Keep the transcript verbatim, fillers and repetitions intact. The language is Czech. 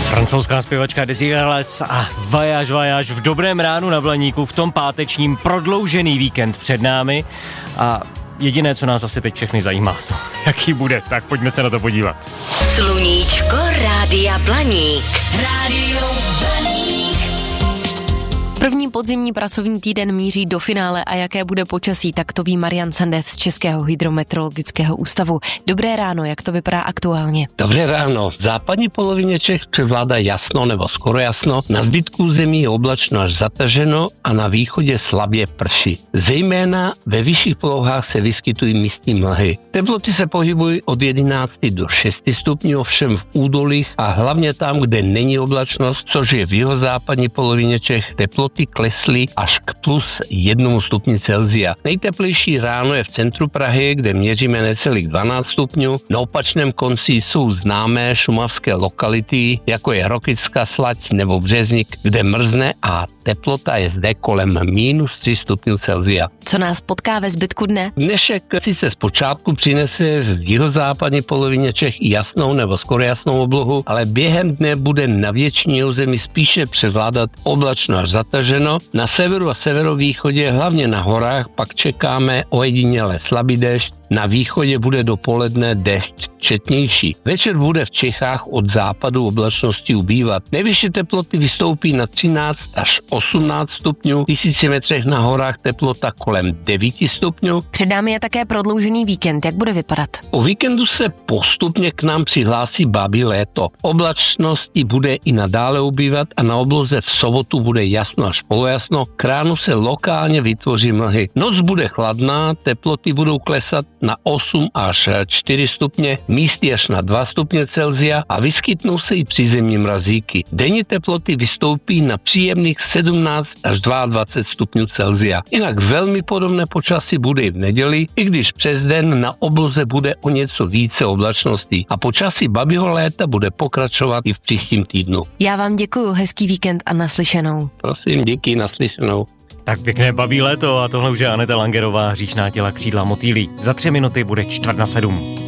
Francouzská zpěvačka Dizzy Gillespie a Voyage Voyage v dobrém ránu na Blaníku, v tom pátečním prodloužený víkend před námi a jediné, co nás asi teď všechny zajímá, to jaký bude, tak pojďme se na to podívat. Sluníčko Rádia Blaník. Rádio Blaník. První podzimní pracovní týden míří do finále a jaké bude počasí, tak to ví Marian Sandev z Českého hydrometeorologického ústavu. Dobré ráno, jak to vypadá aktuálně? Dobré ráno. V západní polovině Čech převládá jasno nebo skoro jasno, na zbytku zemí je oblačno až zataženo a na východě slabě prší. Zejména ve vyšších polohách se vyskytují místní mlhy. Teploty se pohybují od jedenácti do šesti stupňů, ovšem v údolích a hlavně tam, kde není oblačnost, což je v jihozápadní polovině Čech, teploty klesly až k plus jednomu stupni Celsia. Nejteplejší ráno je v centru Prahy, kde měříme necelých dvanáct stupňů. Na opačném konci jsou známé šumavské lokality, jako je Rokycká Slať nebo Březník, kde mrzne a teplota je zde kolem minus tři stupňů Celsia. Co nás potká ve zbytku dne? Dnešek sice zpočátku přinese z jihozápadní polovině Čech jasnou nebo skoro jasnou oblohu, ale během dne bude na většině území spíše převládat oblačno až zataženo. Na severu a severovýchodě, hlavně na horách, pak čekáme ojediněle slabý déšť. Na východě bude dopoledne déšť četnější. Večer bude v Čechách od západu oblačnosti ubývat. Nejvyšší teploty vystoupí na třináct až osmnáct stupňů, v tisíci metrech na horách teplota kolem devět stupňů. Před námi je také prodloužený víkend, jak bude vypadat? O víkendu se postupně k nám přihlásí babí léto. Oblačnosti bude i nadále ubývat a na obloze v sobotu bude jasno až polojasno. K ránu se lokálně vytvoří mlhy. Noc bude chladná, teploty budou klesat na osm až čtyři stupně, místy až na dva stupně Celsia a vyskytnou se i přízemní mrazíky. Denní teploty vystoupí na příjemných sedmnáct až dvacet dva stupňů Celsia. Jinak velmi podobné počasí bude i v neděli, i když přes den na obloze bude o něco více oblačností a počasí babího léta bude pokračovat i v příštím týdnu. Já vám děkuju, hezký víkend a naslyšenou. Prosím, díky, naslyšenou. Tak pěkné babí léto a tohle už je Aneta Langerová, Hříšná těla, křídla, motýlí. Za tři minuty bude čtvrt na sedm.